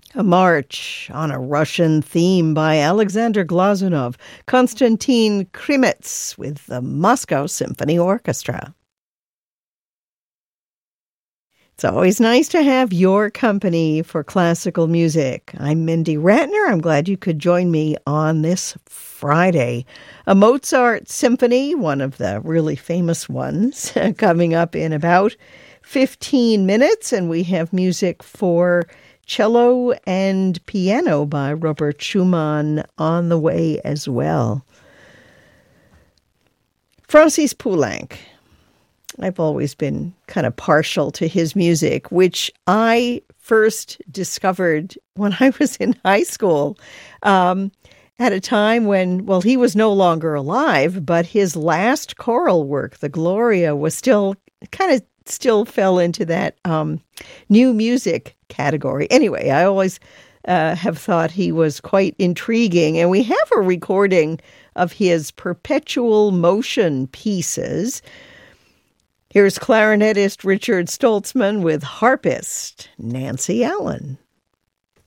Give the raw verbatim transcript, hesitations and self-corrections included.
A march on a Russian theme by Alexander Glazunov, Konstantin Krimets with the Moscow Symphony Orchestra. It's always nice to have your company for classical music. I'm Mindy Ratner. I'm glad you could join me on this Friday. A Mozart symphony, one of the really famous ones, coming up in about fifteen minutes, and we have music for cello and piano by Robert Schumann on the way as well. Francis Poulenc. I've always been kind of partial to his music, which I first discovered when I was in high school, um, at a time when, well, he was no longer alive, but his last choral work, the Gloria, was still kind of still fell into that um, new music category. Anyway, I always uh, have thought he was quite intriguing, and we have a recording of his perpetual motion pieces. Here's clarinetist Richard Stoltzman with harpist Nancy Allen.